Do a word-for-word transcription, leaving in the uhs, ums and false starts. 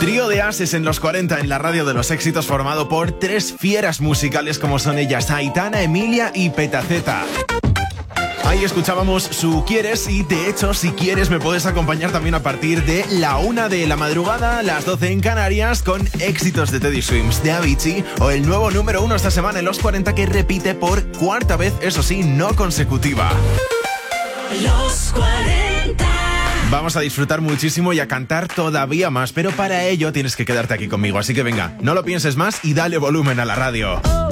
Trío de ases en los cuarenta en la radio de los éxitos, formado por tres fieras musicales como son ellas Aitana, Emilia y Petaceta. Ahí escuchábamos Su Quieres y de hecho, si quieres, me puedes acompañar también a partir de la una de la madrugada, las doce en Canarias, con éxitos de Teddy Swims, de Avicii o el nuevo número uno esta semana en los cuarenta que repite por cuarta vez, eso sí, no consecutiva. Los cuarenta. Vamos a disfrutar muchísimo y a cantar todavía más, pero para ello tienes que quedarte aquí conmigo, así que venga, no lo pienses más y dale volumen a la radio.